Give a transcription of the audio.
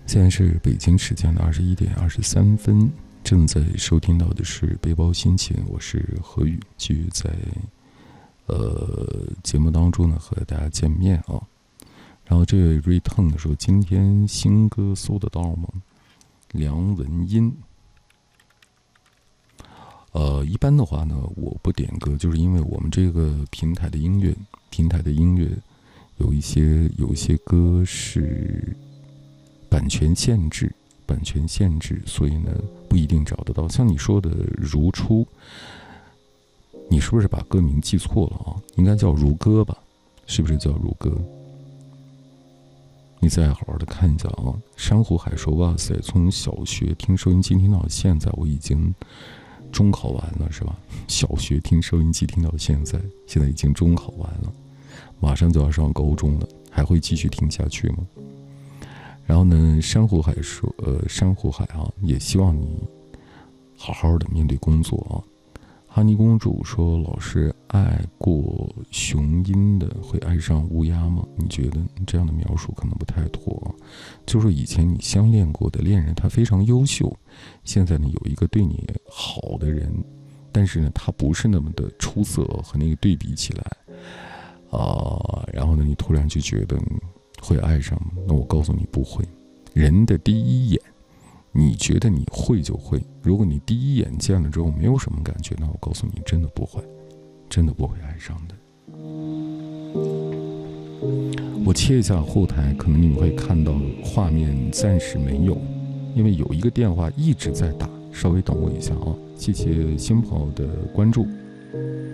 现在是北京时间的21:23，正在收听到的是背包心情，我是何宇，继续在节目当中呢和大家见面啊。然后这位 Return 说，今天新歌搜得到吗？梁文音。一般的话呢，我不点歌，就是因为我们这个平台的音乐有一些歌是版权限制，所以呢不一定找得到。像你说的如初，你是不是把歌名记错了啊？应该叫如歌吧？是不是叫如歌？你再好好的看一下啊。珊瑚海说，哇塞，从小学听收音机听到现在，我已经中考完了，是吧？小学听收音机听到现在已经中考完了，马上就要上高中了，还会继续听下去吗？然后呢，珊瑚海说，珊瑚海啊，也希望你好好的面对工作啊。哈尼公主说，老师爱过雄鹰的会爱上乌鸦吗？你觉得这样的描述可能不太妥啊。就是以前你相恋过的恋人，他非常优秀，现在呢有一个对你好的人，但是呢他不是那么的出色，和那个对比起来然后呢你突然就觉得会爱上吗？那我告诉你不会。人的第一眼你觉得你会就会，如果你第一眼见了之后没有什么感觉，那我告诉你真的不会爱上的。我切一下后台，可能你们会看到画面暂时没有，因为有一个电话一直在打，稍微等我一下啊。谢谢新朋友的关注。